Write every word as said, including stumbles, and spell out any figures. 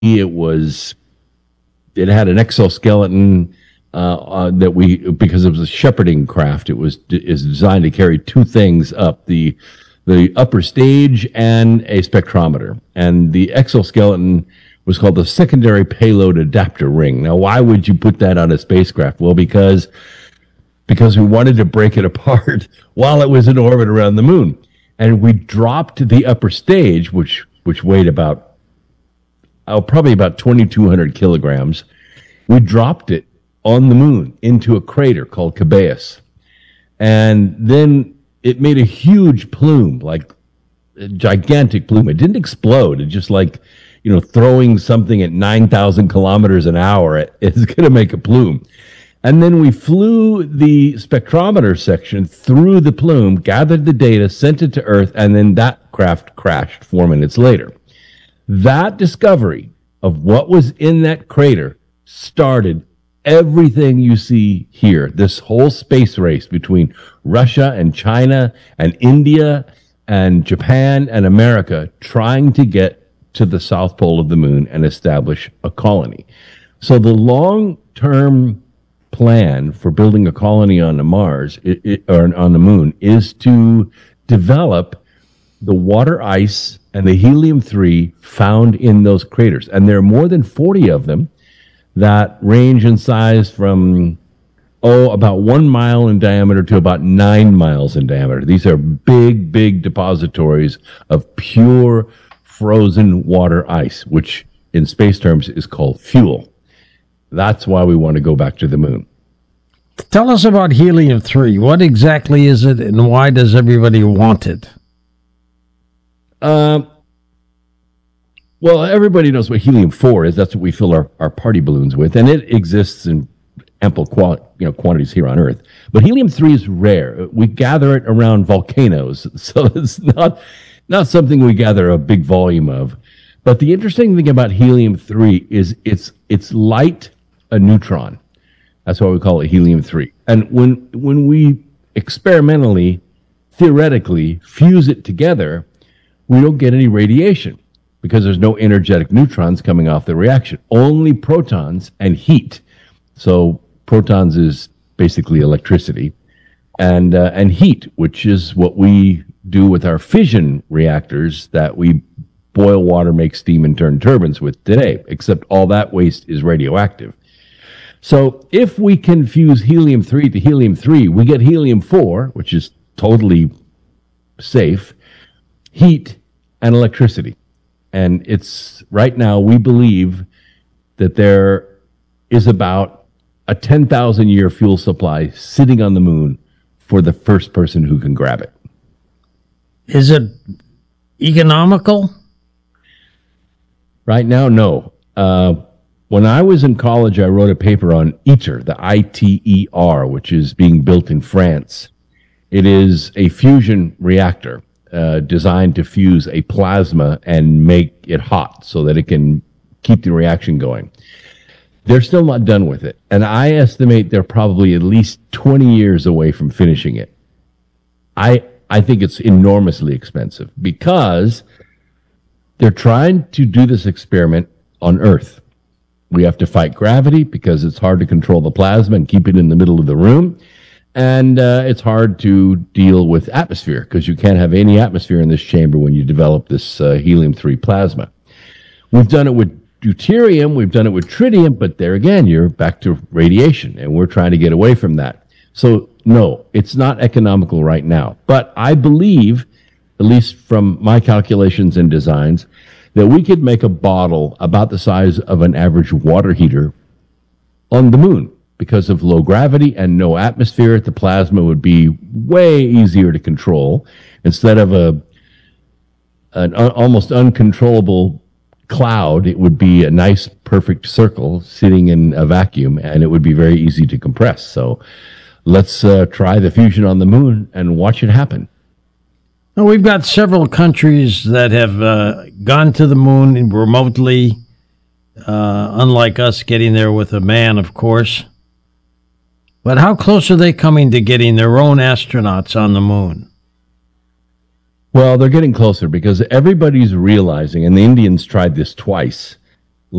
It was, it had an exoskeleton uh, uh, that we, because it was a shepherding craft, it was is designed to carry two things up, the the upper stage and a spectrometer. And the exoskeleton was called the secondary payload adapter ring. Now, why would you put that on a spacecraft? Well, because because we wanted to break it apart while it was in orbit around the moon. And we dropped the upper stage, which which weighed about, oh, probably about twenty-two hundred kilograms. We dropped it on the moon into a crater called Cabeus. And then it made a huge plume, like a gigantic plume. It didn't explode. It just like, you know, throwing something at nine thousand kilometers an hour, it's going to make a plume. And then we flew the spectrometer section through the plume, gathered the data, sent it to Earth, and then that craft crashed four minutes later. That discovery of what was in that crater started everything you see here, this whole space race between Russia and China and India and Japan and America trying to get to the south pole of the moon and establish a colony. So the long-term plan for building a colony on the Mars it, it, or on the moon is to develop the water ice and the helium three found in those craters. And there are more than forty of them that range in size from, oh, about one mile in diameter to about nine miles in diameter. These are big, big depositories of pure frozen water ice, which in space terms is called fuel. That's why we want to go back to the moon. Tell us about helium three. What exactly is it, and why does everybody want it? Um, well, everybody knows what helium four is. That's what we fill our, our party balloons with, and it exists in ample qual- you know, quantities here on Earth. But helium three is rare. We gather it around volcanoes, so it's not not something we gather a big volume of. But the interesting thing about helium three is it's it's light a neutron. That's why we call it helium three. And when when we experimentally, theoretically fuse it together, we don't get any radiation because there's no energetic neutrons coming off the reaction, only protons and heat. So protons is basically electricity, and uh, and heat, which is what we do with our fission reactors that we boil water, make steam, and turn turbines with today, except all that waste is radioactive. So if we can fuse helium three to helium three, we get helium four, which is totally safe, heat, and electricity. And it's right now, we believe that there is about a ten thousand year fuel supply sitting on the moon for the first person who can grab it. Is it economical? Right now, no. Uh, when I was in college, I wrote a paper on ITER, the I T E R, which is being built in France. It is a fusion reactor uh, designed to fuse a plasma and make it hot so that it can keep the reaction going. They're still not done with it. And I estimate they're probably at least twenty years away from finishing it. I I think it's enormously expensive because they're trying to do this experiment on Earth. We have to fight gravity because it's hard to control the plasma and keep it in the middle of the room. And uh, it's hard to deal with atmosphere because you can't have any atmosphere in this chamber when you develop this uh, helium three plasma. We've done it with deuterium, we've done it with tritium, but there again, you're back to radiation, and we're trying to get away from that. So, no, it's not economical right now. But I believe, at least from my calculations and designs, that we could make a bottle about the size of an average water heater on the moon. Because of low gravity and no atmosphere, the plasma would be way easier to control. Instead of a an un, almost uncontrollable cloud, it would be a nice, perfect circle sitting in a vacuum, and it would be very easy to compress. So let's uh, try the fusion on the moon and watch it happen. Well, we've got several countries that have uh, gone to the moon remotely, uh, unlike us getting there with a man, of course. But how close are they coming to getting their own astronauts on the moon? Well, they're getting closer because everybody's realizing, and the Indians tried this twice,